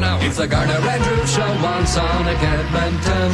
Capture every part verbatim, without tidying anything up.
that one. It's the Garner Andrews Show on Sonic Edmonton.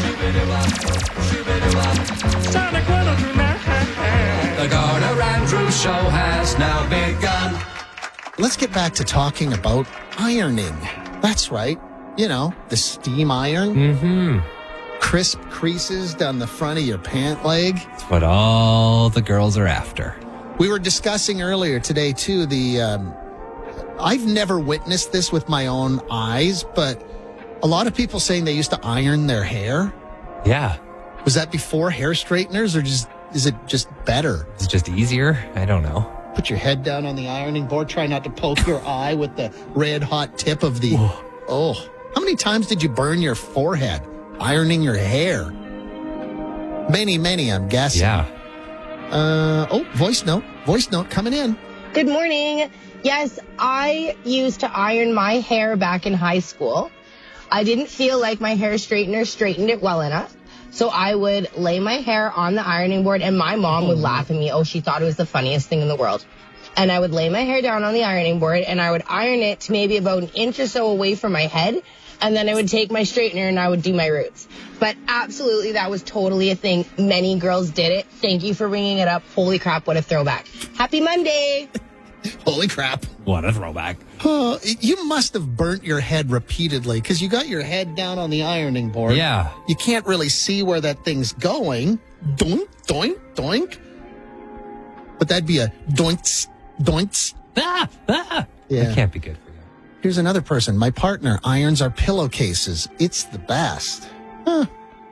Sonic one oh two nine. The Garner Andrews Show has now begun. Let's get back to talking about ironing. That's right. You know, the steam iron. Mm-hmm. Crisp creases down the front of your pant leg. It's what all the girls are after. We were discussing earlier today, too, the... Um, I've never witnessed this with my own eyes, but a lot of people saying they used to iron their hair. Yeah. Was that before hair straighteners, or just is it just better? It's just easier. I don't know. Put your head down on the ironing board. Try not to poke your eye with the red hot tip of the... Oh, how many times did you burn your forehead ironing your hair? Many, many, I'm guessing. Yeah. Uh, oh, voice note. Voice note coming in. Good morning. Yes, I used to iron my hair back in high school. I didn't feel like my hair straightener straightened it well enough. So I would lay my hair on the ironing board, and my mom would laugh at me. Oh, she thought it was the funniest thing in the world. And I would lay my hair down on the ironing board, and I would iron it to maybe about an inch or so away from my head. And then I would take my straightener and I would do my roots. But absolutely, that was totally a thing. Many girls did it. Thank you for bringing it up. Holy crap, what a throwback. Happy Monday. Holy crap. What a throwback. Oh, you must have burnt your head repeatedly because you got your head down on the ironing board. Yeah. You can't really see where that thing's going. Doink, doink, doink. But that'd be a doinks, doinks. Ah, ah. Yeah. That can't be good for you. Here's another person. My partner irons our pillowcases. It's the best. Huh.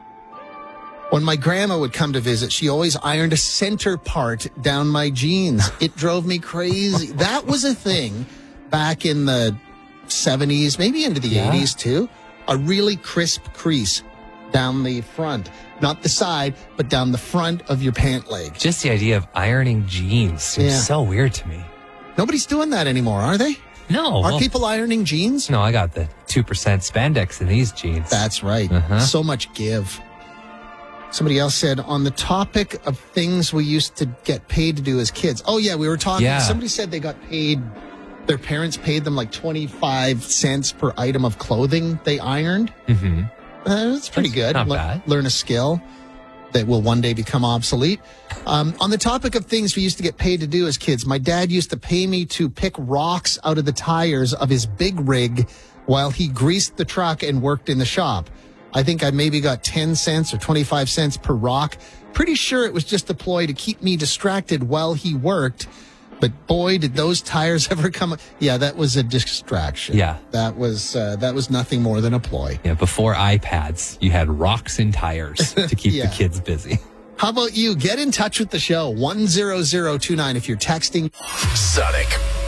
When my grandma would come to visit, she always ironed a center part down my jeans. It drove me crazy. That was a thing back in the seventies, maybe into the Yeah. eighties too. A really crisp crease down the front. Not the side, but down the front of your pant leg. Just the idea of ironing jeans seems Yeah. so weird to me. Nobody's doing that anymore, are they? No. Are well, people ironing jeans? No, I got the two percent spandex in these jeans. That's right. Uh-huh. So much give. Somebody else said, on the topic of things we used to get paid to do as kids. Oh, yeah, we were talking. Yeah. Somebody said they got paid, their parents paid them like twenty-five cents per item of clothing they ironed. Mm-hmm. Uh, that's pretty That's good. not Le- bad. Learn a skill that will one day become obsolete. Um, on the topic of things we used to get paid to do as kids, my dad used to pay me to pick rocks out of the tires of his big rig while he greased the truck and worked in the shop. I think I maybe got ten cents or twenty-five cents per rock. Pretty sure it was just a ploy to keep me distracted while he worked. But boy, did those tires ever come. Yeah, that was a distraction. Yeah. That was, uh, that was nothing more than a ploy. Yeah, before iPads, you had rocks and tires to keep Yeah. the kids busy. How about you? Get in touch with the show. one zero zero two nine if you're texting. Sonic